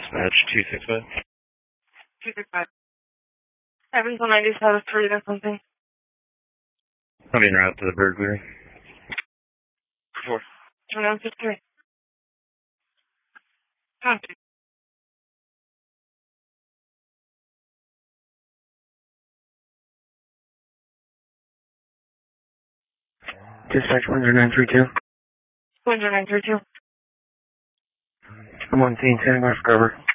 Dispatch 265. 265. Evans 197 3 or something. I'm en route to the burglary. 4. 2953. Copy. Dispatch 10932. 10932. I'm on scene, standing by for cover.